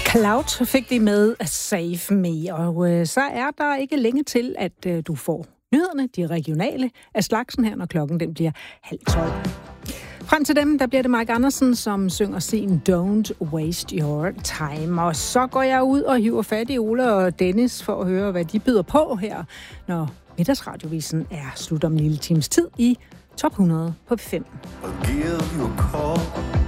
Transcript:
Cloud fik de med Save Me, og så er der ikke længe til, at du får nyhederne, de regionale af slagsen her, når klokken den bliver 11:30. Frem til dem, der bliver det Mike Andersen, som synger sin Don't Waste Your Time. Og så går jeg ud og hiver fat i Ole og Dennis for at høre, hvad de byder på her, når middagsradiovisen er slut om en lille times tid i Top 100 på 5.